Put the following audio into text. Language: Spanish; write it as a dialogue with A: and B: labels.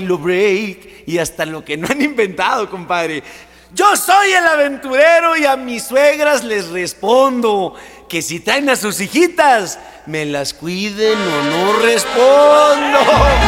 A: lo break y hasta lo que no han inventado, compadre. Yo soy el aventurero y a mis suegras les respondo que si traen a sus hijitas, me las cuiden o no respondo.